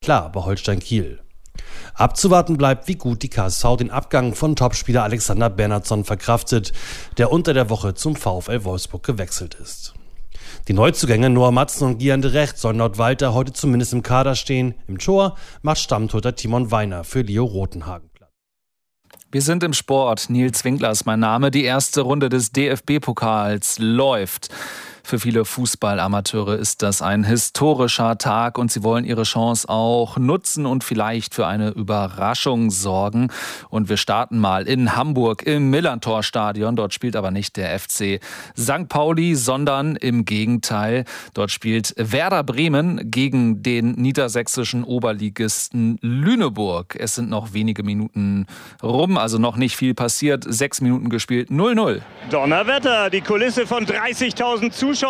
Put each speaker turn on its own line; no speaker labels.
klar bei Holstein Kiel. Abzuwarten bleibt, wie gut die KSV den Abgang von Topspieler Alexander Bernhardsson verkraftet, der unter der Woche zum VfL Wolfsburg gewechselt ist. Die Neuzugänge Noah Matzen und Gian de Recht sollen laut Walter heute zumindest im Kader stehen. Im Tor macht Stammtorhüter Timon Weiner für Leo Rotenhagen Platz.
Wir sind im Sport. Nils Winkler ist mein Name. Die erste Runde des DFB-Pokals läuft. Für viele Fußballamateure ist das ein historischer Tag und sie wollen ihre Chance auch nutzen und vielleicht für eine Überraschung sorgen. Und wir starten mal in Hamburg im Millerntor-Stadion. Dort spielt aber nicht der FC St. Pauli, sondern im Gegenteil. Dort spielt Werder Bremen gegen den niedersächsischen Oberligisten Lüneburg. Es sind noch wenige Minuten rum, also noch nicht viel passiert. 6 Minuten gespielt, 0-0.
Donnerwetter, die Kulisse von 30.000 Zuschauern